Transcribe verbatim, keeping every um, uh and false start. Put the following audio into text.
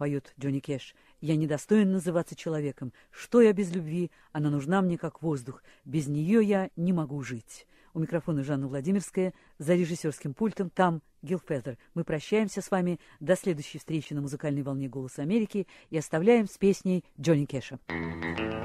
поет Джонни Кэш. «Я недостоин называться человеком. Что я без любви? Она нужна мне как воздух. Без нее я не могу жить». У микрофона Жанна Владимирская, за режиссерским пультом там Гил Фезер. Мы прощаемся с вами до следующей встречи на музыкальной волне «Голоса Америки» и оставляем с песней Джонни Кэша.